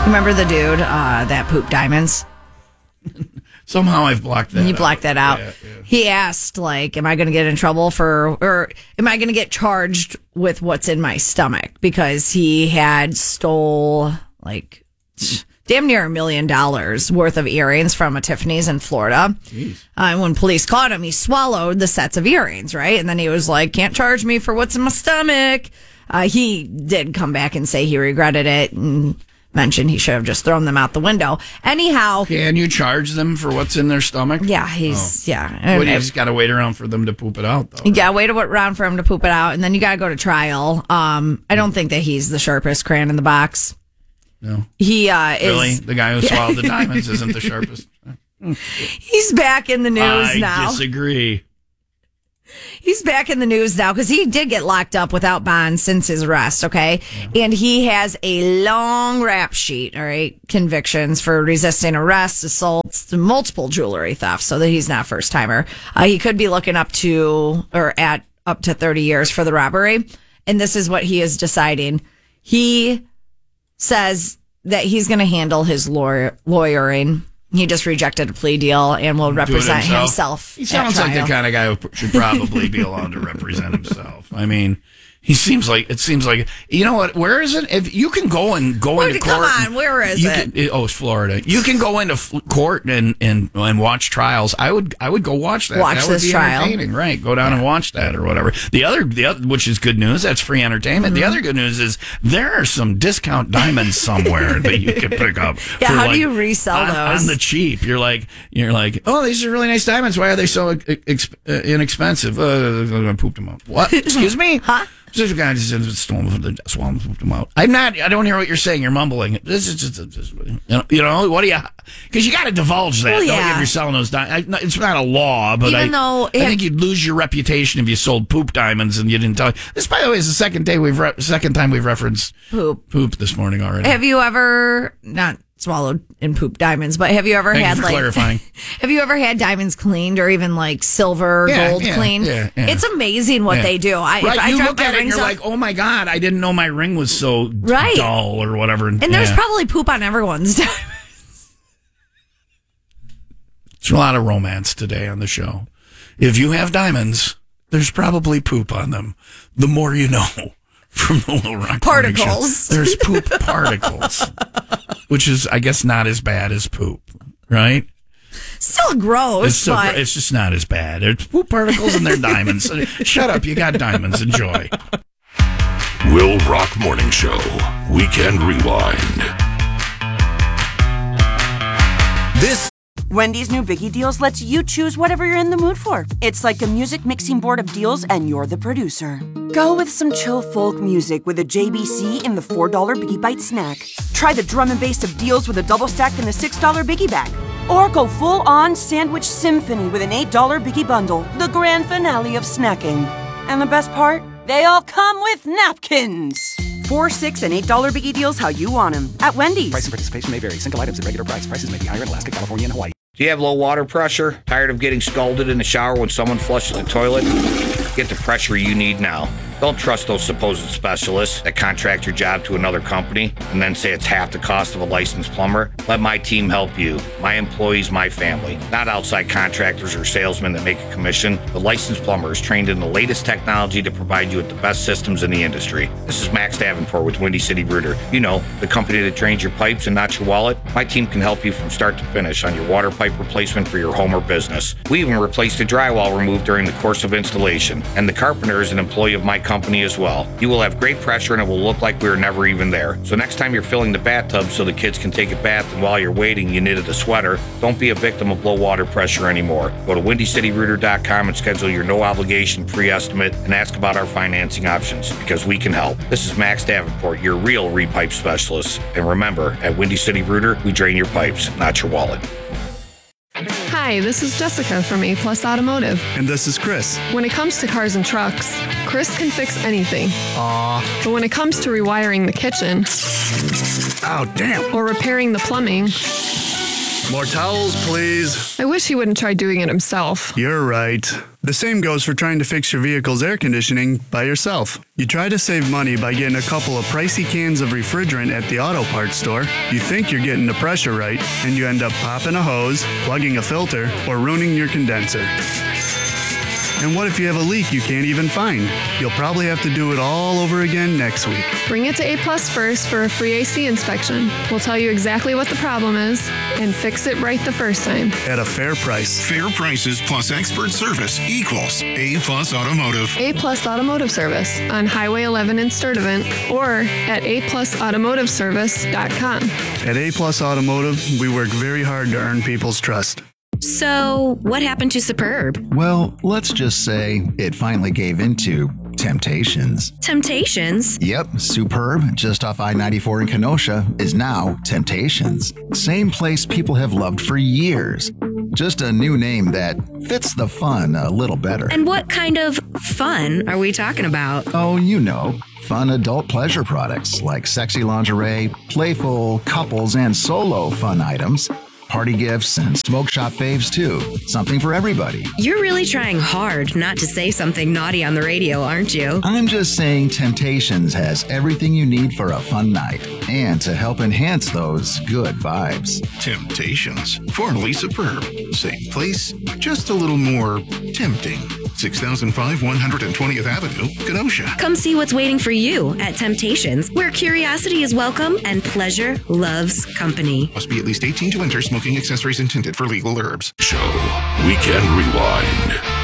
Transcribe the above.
Remember the dude that pooped diamonds? Somehow I've blocked that. You blocked that out. Yeah. He asked, like, am I going to get in trouble or am I going to get charged with what's in my stomach? Because he had stole, like, damn near $1 million worth of earrings from a Tiffany's in Florida. When police caught him, he swallowed the sets of earrings, right? And then he was like, can't charge me for what's in my stomach. He did come back and say he regretted it and mentioned he should have just thrown them out the window. Anyhow. Can you charge them for what's in their stomach? Yeah, you just got to wait around for them to poop it out, though. You got to wait around for him to poop it out, and then you got to go to trial. I don't think that he's the sharpest crayon in the box. No. He really? is. The guy who swallowed the diamonds isn't the sharpest? He's back in the news now. I disagree. He's back in the news now because he did get locked up without bond since his arrest, okay? Yeah. And he has a long rap sheet, all right? Convictions for resisting arrest, assaults, multiple jewelry thefts, so that he's not a first-timer. He could be looking up to 30 years for the robbery. And this is what he is deciding. He says that he's going to handle his lawyering. He just rejected a plea deal and will represent himself. He sounds like the kind of guy who should probably be allowed to represent himself. I mean, it seems like, you know what? Where is it? If you can go into court. Come on, where is it? It's Florida. You can go into court and watch trials. I would go watch that. Watch this trial. Entertaining, right? Go down and watch that or whatever. The other, which is good news. That's free entertainment. Mm-hmm. The other good news is there are some discount diamonds somewhere that you can pick up. Yeah, how do you resell those on the cheap? You're like, oh, these are really nice diamonds. Why are they so inexpensive? I pooped them out. What? Excuse me? Huh? This guy just stole them out. I don't hear what you're saying. You're mumbling. This is just, you know, what do you? Because you got to divulge that. Well, yeah. If you're selling those diamonds, it's not a law, but I think you'd lose your reputation if you sold poop diamonds and you didn't tell. This, by the way, is the second time we've referenced poop this morning already. Have you ever not swallowed and pooped diamonds, but have you ever had clarifying. Have you ever had diamonds cleaned or even like silver, gold cleaned? Yeah. It's amazing what they do. You look at it and you're like, oh my God, I didn't know my ring was so dull or whatever. And there's probably poop on everyone's diamonds. There's a lot of romance today on the show. If you have diamonds, there's probably poop on them. The more you know. From the Little Rock particles. There's poop particles, which is, I guess, not as bad as poop, right? Still gross, but it's just not as bad. There's poop particles and they're diamonds. Shut up, you got diamonds. Enjoy. Will Rock Morning Show, Weekend Rewind. Wendy's new Biggie Deals lets you choose whatever you're in the mood for. It's like a music mixing board of deals, and you're the producer. Go with some chill folk music with a JBC in the $4 Biggie Bite snack. Try the drum and bass of deals with a double stack in the $6 Biggie Bag. Or go full-on sandwich symphony with an $8 Biggie Bundle, the grand finale of snacking. And the best part? They all come with napkins. $4, $6, and $8 Biggie Deals how you want them at Wendy's. Price and participation may vary. Single items at regular price. Prices may be higher in Alaska, California, and Hawaii. Do you have low water pressure? Tired of getting scalded in the shower when someone flushes the toilet? Get the pressure you need now. Don't trust those supposed specialists that contract your job to another company and then say it's half the cost of a licensed plumber. Let my team help you. My employees, my family. Not outside contractors or salesmen that make a commission. The licensed plumber is trained in the latest technology to provide you with the best systems in the industry. This is Max Davenport with Windy City Rooter. You know, the company that drains your pipes and not your wallet. My team can help you from start to finish on your water pipe replacement for your home or business. We even replaced the drywall removed during the course of installation. And the carpenter is an employee of my company as well. You will have great pressure and it will look like we were never even there. So next time you're filling the bathtub so the kids can take a bath and while you're waiting you knitted a sweater, don't be a victim of low water pressure anymore. Go to WindyCityRooter.com and schedule your no obligation free estimate and ask about our financing options because we can help. This is Max Davenport, your real repipe specialist. And remember, at Windy City Rooter, we drain your pipes, not your wallet. Hi, this is Jessica from A Plus Automotive. And this is Chris. When it comes to cars and trucks, Chris can fix anything. But when it comes to rewiring the kitchen, oh damn, or repairing the plumbing, More towels, please. I wish he wouldn't try doing it himself. You're right. The same goes for trying to fix your vehicle's air conditioning by yourself. You try to save money by getting a couple of pricey cans of refrigerant at the auto parts store. You think you're getting the pressure right, and you end up popping a hose, plugging a filter, or ruining your condenser. And what if you have a leak you can't even find? You'll probably have to do it all over again next week. Bring it to A+ first for a free AC inspection. We'll tell you exactly what the problem is and fix it right the first time. At a fair price. Fair prices plus expert service equals A+ Automotive. A+ Automotive Service on Highway 11 in Sturtevant or at aplusautomotiveservice.com. At A+ Automotive, we work very hard to earn people's trust. So, what happened to Superb? Well, let's just say it finally gave into Temptations. Temptations? Yep, Superb, just off I-94 in Kenosha, is now Temptations. Same place people have loved for years. Just a new name that fits the fun a little better. And what kind of fun are we talking about? Oh, you know. Fun adult pleasure products like sexy lingerie, playful couples and solo fun items. Party gifts and smoke shop faves, too. Something for everybody. You're really trying hard not to say something naughty on the radio, aren't you? I'm just saying Temptations has everything you need for a fun night and to help enhance those good vibes. Temptations, formerly Superb. Same place, just a little more tempting. 6005 120th Avenue, Kenosha. Come see what's waiting for you at Temptations, where curiosity is welcome and pleasure loves company. Must be at least 18 to enter. Smoking accessories intended for legal herbs. Show Weekend Rewind.